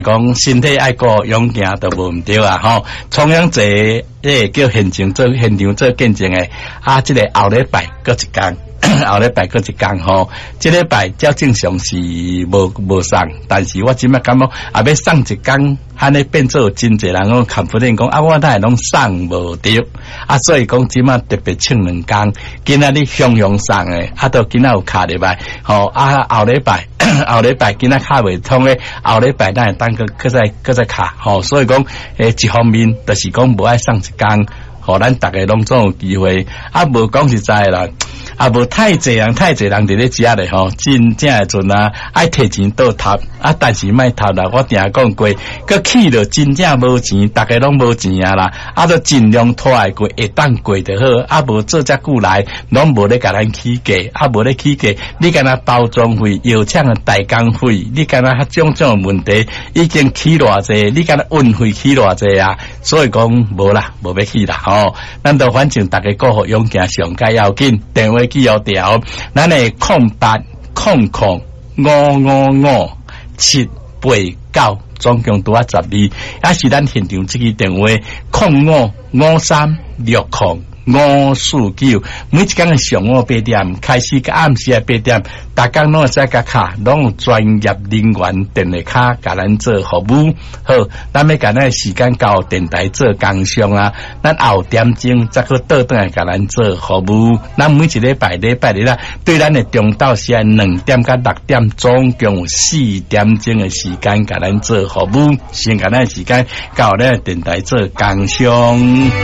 讲身体爱顾勇行都无毋对啊吼，同样这叫现场做见证诶啊，这个后礼拜各一天。后礼拜各一天吼，这礼拜照正常是无送，但是我今麦感觉也要送一天，安尼变做真侪人讲看不定讲啊，我哪会拢送无着啊，所以讲今麦特别请2天，今仔日向送诶，啊到今仔有卡入来，吼啊后礼拜今仔卡袂通诶，后礼拜咱会当搁再卡，吼，所以讲一方面就是讲无爱送一天。互咱大家拢总有机会，啊无讲实在啦，啊无太济人伫咧食咧吼，真正诶阵啊，爱摕钱倒塌啊，但是莫塌啦，我定讲过，佮去了真正无钱，大家拢无钱啊啦，啊都尽量拖来过，会当过就好，啊无做遮久来，拢无咧甲咱起价，啊无咧起价，你敢若包装费、药厂诶代工费，你敢若种种问题已经起偌济，你敢若运费起偌济啊，所以讲无啦，无要去啦。哦，咱都反正大家过好勇行上该要紧，电话记要调，咱的0800555789，总共拄啊12，也是咱现场这个电话0553605549，每一天的上午8点开始，到暗时8点，大家拢在甲卡，拢有专业人员电话卡甲咱做服务。好，咱要甲咱的时间到电台做工商啊，咱后点钟再去倒转来甲咱做服务。咱每一礼拜日啦，对咱的中昼时2点到6点，总共有4点钟的时间甲咱做服务，先甲咱的时间到咱的电台做工商。